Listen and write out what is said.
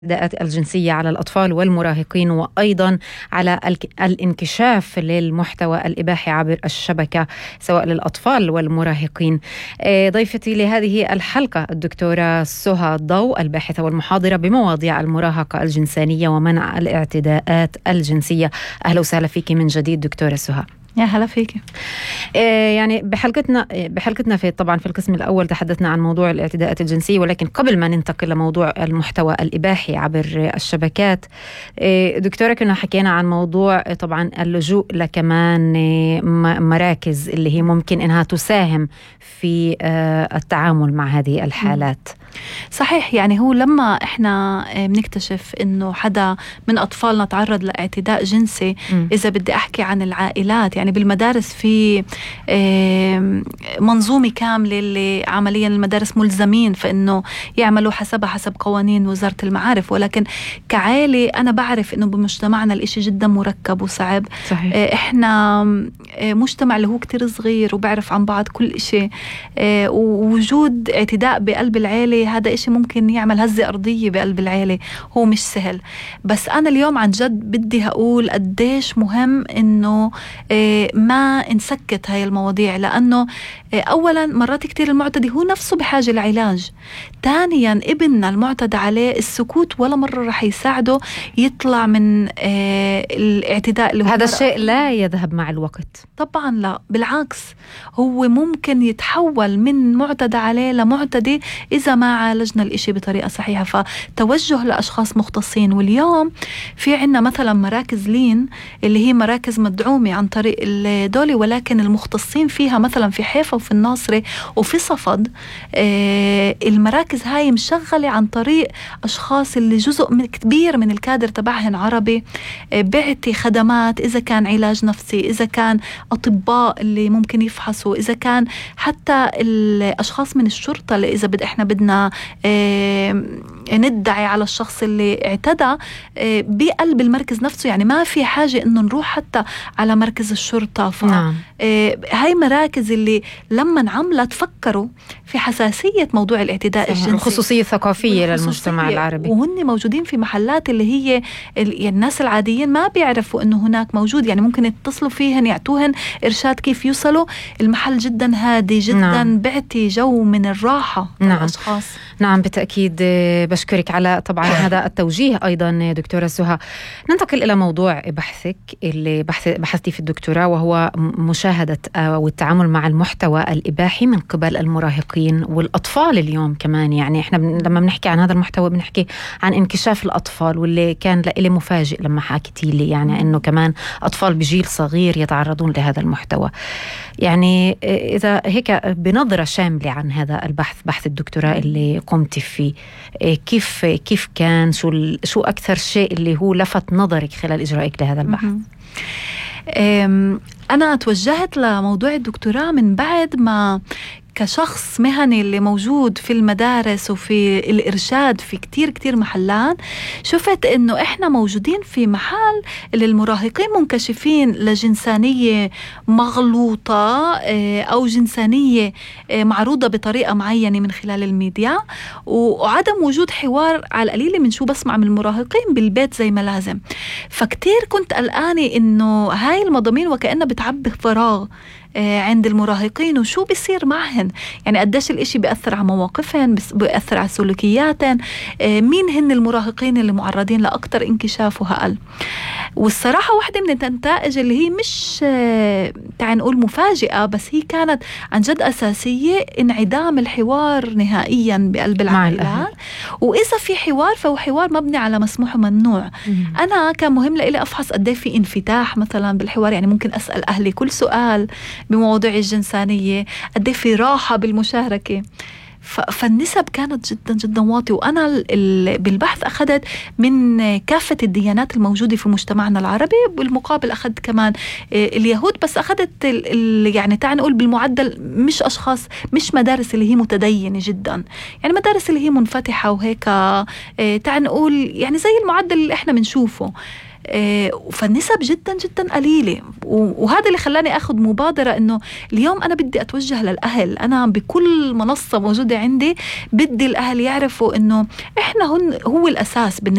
الاعتداءات الجنسية على الأطفال والمراهقين، وأيضا على الانكشاف للمحتوى الإباحي عبر الشبكة سواء للأطفال والمراهقين. ضيفتي لهذه الحلقة الدكتورة سهى ضوء، الباحثة والمحاضرة بمواضيع المراهقة الجنسانية ومنع الاعتداءات الجنسية. أهلا وسهلا فيك من جديد دكتورة سهى. يا هلا فيك. يعني بحلقتنا طبعا في القسم الأول تحدثنا عن موضوع الاعتداءات الجنسية، ولكن قبل ما ننتقل لموضوع المحتوى الإباحي عبر الشبكات، دكتورة كنا حكينا عن موضوع طبعا اللجوء لكمان مراكز اللي هي ممكن إنها تساهم في التعامل مع هذه الحالات. صحيح، يعني هو لما احنا بنكتشف انه حدا من اطفالنا تعرض لاعتداء جنسي، اذا بدي احكي عن العائلات، يعني بالمدارس في منظومة كاملة اللي عمليا المدارس ملزمين فانه يعملوا حسب قوانين وزارة المعارف، ولكن كعائلة انا بعرف انه بمجتمعنا الاشي جدا مركب وصعب. صحيح. احنا مجتمع اللي هو كتير صغير وبعرف عن بعض كل اشي، ووجود اعتداء بقلب العائلة هذا إشي ممكن يعمل هزة أرضية بقلب العيلة، هو مش سهل. بس أنا اليوم عن جد بدي هقول قديش مهم إنه ما نسكت هاي المواضيع، لأنه أولا مرات كتير المعتدي هو نفسه بحاجة لعلاج. ثانيا ابننا المعتدى عليه السكوت ولا مرة رح يساعده يطلع من الاعتداء اللي هذا الشيء لا يذهب مع الوقت طبعا، لا بالعكس، هو ممكن يتحول من معتدى عليه لمعتدي إذا ما عالجنا الإشي بطريقة صحيحة. فتوجه لأشخاص مختصين. واليوم في عنا مثلا مراكز لين اللي هي مراكز مدعومة عن طريق الدولة، ولكن المختصين فيها مثلا في حيفا وفي الناصرة وفي صفد. المراكز هاي مشغلة عن طريق أشخاص اللي جزء كبير من الكادر تبعهن عربي، بعتي خدمات، إذا كان علاج نفسي، إذا كان أطباء اللي ممكن يفحصوا، إذا كان حتى الأشخاص من الشرطة اللي إذا إحنا بدنا ندعي على الشخص اللي اعتدى بقلب المركز نفسه. يعني ما في حاجة إنه نروح حتى على مركز الشرطة. نعم. هاي مراكز اللي لما نعملت فكروا في حساسية موضوع الاعتداء الجنسي، الخصوصية الثقافية للمجتمع العربي، وهن موجودين في محلات اللي هي يعني الناس العاديين ما بيعرفوا إنه هناك موجود. يعني ممكن يتصلوا فيهن يعطوهن إرشاد كيف يوصلوا. المحل جدا هادي جدا. نعم. بعتي جو من الراحة. نعم. للأشخاص. نعم بالتأكيد. بشكرك على طبعا هذا التوجيه أيضا دكتورة سهى. ننتقل إلى موضوع بحثك اللي بحثتي في الدكتوراه، وهو مشاهدة والتعامل مع المحتوى الإباحي من قبل المراهقين والأطفال اليوم كمان. يعني إحنا لما بنحكي عن هذا المحتوى بنحكي عن انكشاف الأطفال، واللي كان لإلي مفاجئ لما حكيتي لي يعني إنه كمان أطفال بجيل صغير يتعرضون لهذا المحتوى. يعني إذا هيك بنظرة شاملة عن هذا بحث الدكتوراه اللي قمت فيه، كيف كان، شو أكثر شيء اللي هو لفت نظرك خلال إجرائك لهذا البحث؟ أنا توجهت لموضوع الدكتوراه من بعد ما كشخص مهني اللي موجود في المدارس وفي الإرشاد في كتير محلات، شفت إنه إحنا موجودين في محل اللي المراهقين منكشفين لجنسانية مغلوطة أو جنسانية معروضة بطريقة معينة من خلال الميديا، وعدم وجود حوار على القليل من شو بسمع من المراهقين بالبيت زي ما لازم. فكتير كنت قلقانة إنه هاي المضامين وكأنها بتعبي فراغ عند المراهقين، وشو بيصير معهن. يعني قديش الاشي بيأثر على مواقفهن، بيأثر على سلوكياتهن، مين هن المراهقين اللي معرضين لأكتر انكشاف وهقل. والصراحة واحدة من النتائج اللي هي مش تعال نقول مفاجئة، بس هي كانت عن جد أساسية، انعدام الحوار نهائيا بقلب العائلات. وإذا في حوار فهو حوار مبني على مسموح وممنوع. أنا كان مهم لي أفحص قديه في انفتاح مثلا بالحوار. يعني ممكن أسأل أهلي كل سؤال بمواضيع الجنسانية، قديه في راحة بالمشاركة. فالنسب كانت جدا واطية. وأنا بالبحث أخذت من كافة الديانات الموجودة في مجتمعنا العربي، بالمقابل أخذت كمان اليهود، بس أخذت يعني تعال نقول بالمعدل مش أشخاص، مش مدارس اللي هي متدينة جدا، يعني مدارس اللي هي منفتحة وهيك تعال نقول يعني زي المعدل اللي إحنا بنشوفه. فالنسب جدا جدا قليلة. وهذا اللي خلاني أخذ مبادرة إنه اليوم أنا بدي أتوجه للأهل. أنا بكل منصة موجودة عندي بدي الأهل يعرفوا إنه إحنا هو الأساس بالنسبة